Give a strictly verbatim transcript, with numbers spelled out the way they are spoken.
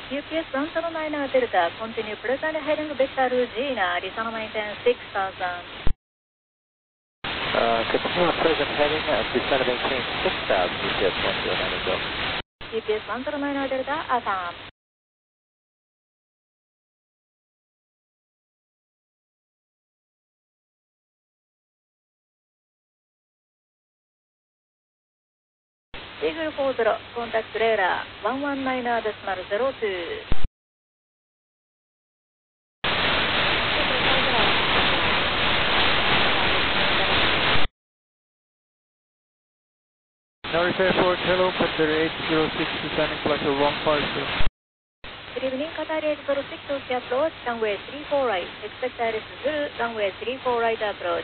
U P S one seven nine Delta, continue present heading Vector Regina, Arizona maintain six thousand. Uh, continue present heading, descend maintain six thousand, U P S one seven nine Delta. U P S one seven nine Delta, affirm. Eagle four zero, contact radar one one nine decimal zero two. North Airport, hello, Qatar eight zero six, descending flight one five six. Good evening, Qatar eight zero six, okay approach, runway three four right, expect Iris Zulu, runway three four right approach.